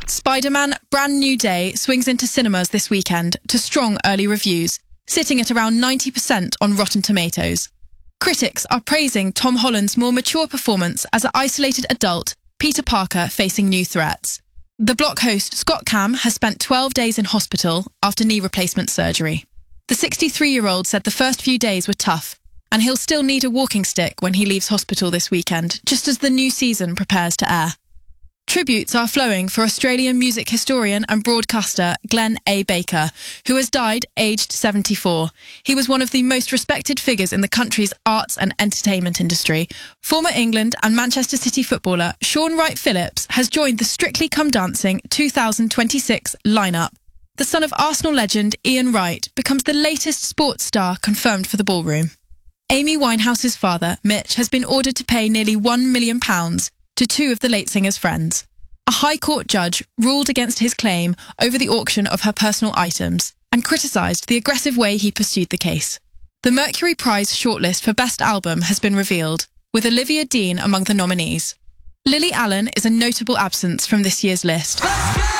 Spider-Man Brand New Day swings into cinemas this weekend to strong early reviews, sitting at around 90% on Rotten Tomatoes. Critics are praising Tom Holland's more mature performance as an isolated adult, Peter Parker facing new threats. The Block host Scott Cam has spent 12 days in hospital after knee replacement surgery. The 63-year-old said the first few days were tough, and he'll still need a walking stick when he leaves hospital this weekend, just as the new season prepares to air. Tributes are flowing for Australian music historian and broadcaster Glenn A. Baker, who has died aged 74. He was one of the most respected figures in the country's arts and entertainment industry. Former England and Manchester City footballer Shaun Wright-Phillips has joined the Strictly Come Dancing 2026 lineup. The son of Arsenal legend Ian Wright becomes the latest sports star confirmed for the ballroom. Amy Winehouse's father, Mitch, has been ordered to pay nearly £1 million to two of the late singer's friends. A High Court judge ruled against his claim over the auction of her personal items and criticised the aggressive way he pursued the case. The Mercury Prize shortlist for Best Album has been revealed, with Olivia Dean among the nominees. Lily Allen is a notable absence from this year's list.